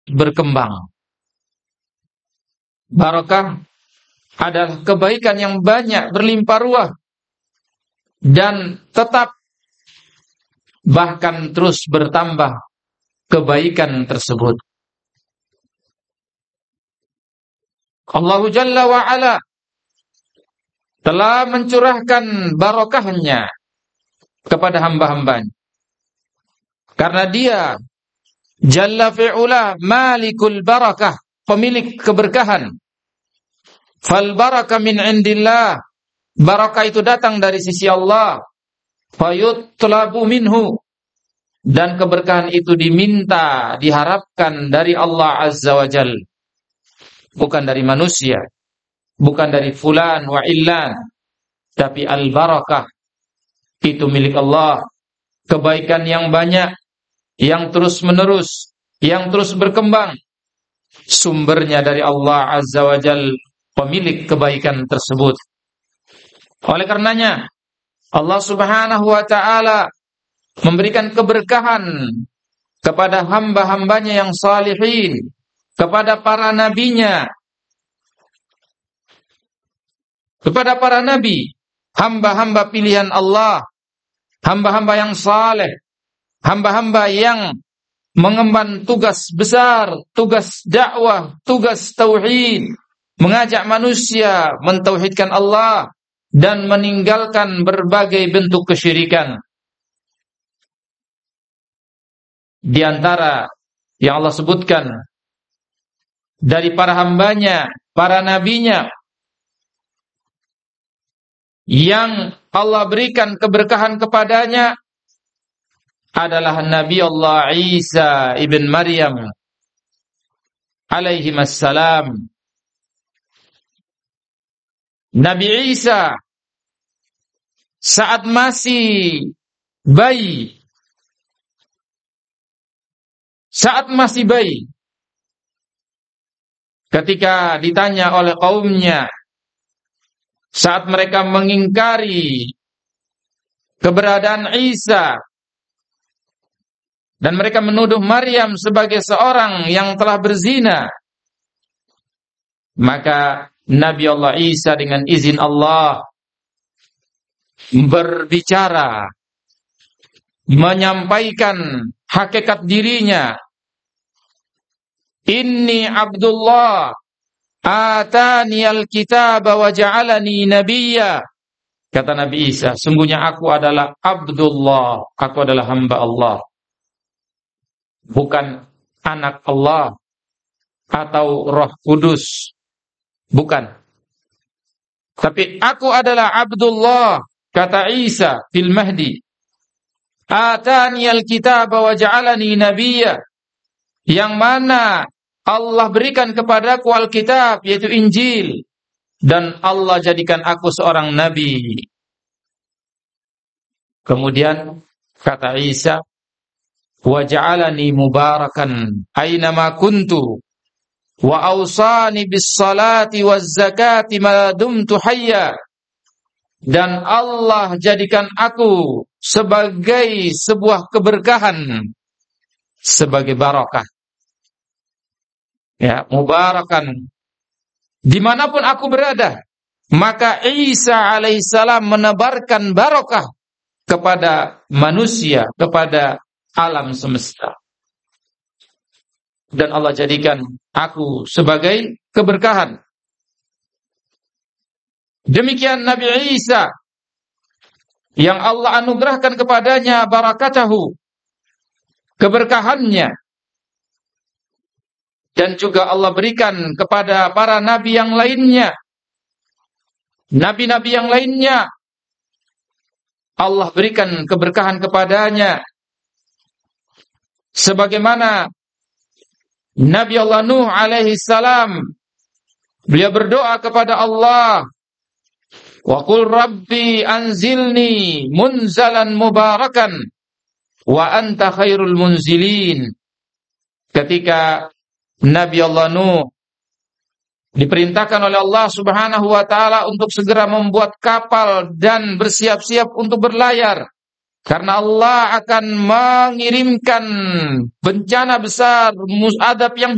berkembang. Barakah adalah kebaikan yang banyak, berlimpah ruah, dan tetap bahkan terus bertambah kebaikan tersebut. Allah Jalla wa Ala telah mencurahkan barakahnya kepada hamba-hambanya. Karena dia Jalla fi'ula malikul barakah, pemilik keberkahan. Fal barakah min indillah, barakah itu datang dari sisi Allah. Fayutlabu minhu, dan keberkahan itu diminta, diharapkan dari Allah Azza wa Jal, bukan dari manusia, bukan dari fulan wa illan, tapi al-barakah itu milik Allah. Kebaikan yang banyak, yang terus menerus, yang terus berkembang, sumbernya dari Allah Azza wa Jal, pemilik kebaikan tersebut. Oleh karenanya Allah Subhanahu wa ta'ala memberikan keberkahan kepada hamba-hambanya yang salihin, kepada para nabinya, kepada para nabi, hamba-hamba pilihan Allah, hamba-hamba yang saleh, hamba-hamba yang mengemban tugas besar, tugas dakwah, tugas tauhid, mengajak manusia mentauhidkan Allah dan meninggalkan berbagai bentuk kesyirikan. Di antara yang Allah sebutkan dari para hambanya, para nabinya, yang Allah berikan keberkahan kepadanya adalah Nabi Allah Isa ibn Maryam alaihi assalam. Nabi Isa saat masih bayi, ketika ditanya oleh kaumnya, saat mereka mengingkari keberadaan Isa dan mereka menuduh Maryam sebagai seorang yang telah berzina, maka Nabi Allah Isa dengan izin Allah berbicara, menyampaikan hakikat dirinya. Inni Abdullah atani al-kitaba wa ja'alani nabiyya. Kata Nabi Isa, sungguhnya aku adalah Abdullah, aku adalah hamba Allah, bukan anak Allah atau Roh Kudus, bukan. Tapi aku adalah Abdullah, kata Isa fil Mahdi. Atani al-kitaba wa ja'alani nabiyya, yang mana Allah berikan kepadaku Alkitab, yaitu Injil, dan Allah jadikan aku seorang nabi. Kemudian kata Isa, wa ja'alani mubarakan aynama kuntu wa awsani bis salati waz zakati ma dumtu hayya, dan Allah jadikan aku sebagai sebuah keberkahan, sebagai barakah. Ya, mubarakan dimanapun aku berada. Maka Isa alaihissalam menebarkan barakah kepada manusia, kepada alam semesta. Dan Allah jadikan aku sebagai keberkahan. Demikian Nabi Isa yang Allah anugerahkan kepadanya barakatahu, keberkahannya. Dan juga Allah berikan kepada para nabi yang lainnya. Nabi-nabi yang lainnya Allah berikan keberkahan kepadanya. Sebagaimana Nabi Allah Nuh alaihi salam, beliau berdoa kepada Allah, wa qul rabbi anzilni munzalan mubarakan wa anta khairul munzilin. Ketika Nabi Allah Nuh diperintahkan oleh Allah Subhanahu wa ta'ala untuk segera membuat kapal dan bersiap-siap untuk berlayar, karena Allah akan mengirimkan bencana besar, adab yang